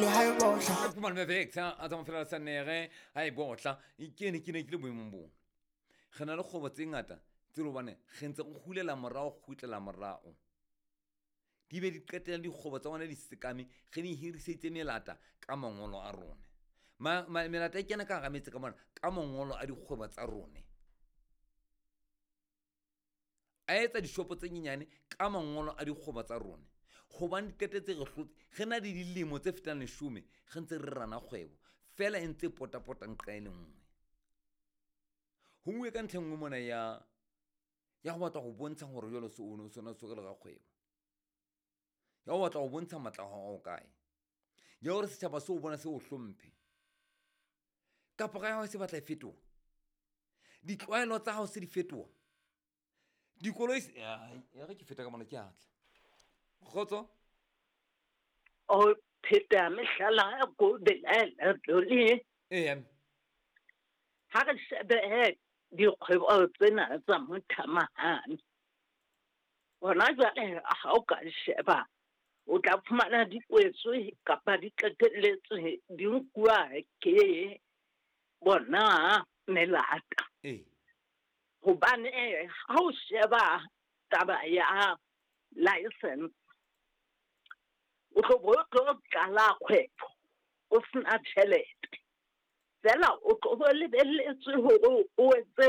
le ha e botla Kuma le vex a tsa mafela sa nere ha e botla ikene ke le boemong bo gena le kgobo tse ngata tse lo bane gentse go hulela morao go hutlela morao di be di qetela di kgobo tsa bona di sekame ge di hiriseditse melata ka mangolo a rone melata e kena ka ga metse ka bona ka mangolo a dikgobo tsa rone a etsa dishopo tse nyenyane ka mangolo a dikgobo tsa rone gobane di qetetse re hlotse ge na di dilemo tse fetang 10 ge ntse re rana kgwebo fela e ntse potapota nqa e le nngwe ho ngwe ka ntlheng mona ya go batla go bontsha gore jalo se ono sona se ga kgwebo ya go batla go bontsha matla go kae ya gore setšhaba se o bona se o hlomphe kapa ga ya se batla e fetoga ditlwaelo tsa hao se di fetoga dikoloi ya ge ke feta ka mona ke atla khotso o pheta mehlala go belela dole ha re shebe dikgwebo tsena tsa mothamahane bona jwale ha o ka sheba o tla fumana dikwetswe kapa di qetelletse di nkuwa ke bona melata hobane ha o sheba taba ya license o tlo qala kgwebo o sena tjhelete fela o tlo lebelletswe hore o etse